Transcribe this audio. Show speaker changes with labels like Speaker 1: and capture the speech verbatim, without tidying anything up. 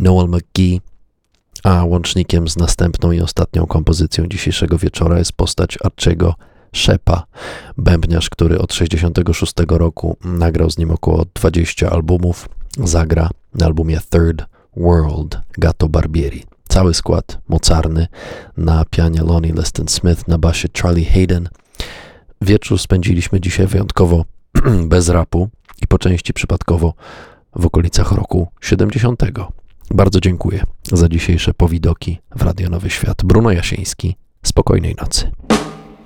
Speaker 1: Noel McGee, a łącznikiem z następną i ostatnią kompozycją dzisiejszego wieczora jest postać Archiego Shepa, bębniarz, który od sześćdziesiątego szóstego roku nagrał z nim około dwadzieścia albumów, zagra na albumie Third World Gato Barbieri. Cały skład mocarny, na pianie Lonnie Liston Smith, na basie Charlie Hayden. Wieczór spędziliśmy dzisiaj wyjątkowo bez rapu i po części przypadkowo w okolicach roku siedemdziesiątego. Bardzo dziękuję za dzisiejsze powidoki w Radio Nowy Świat. Bruno Jasiński, spokojnej nocy.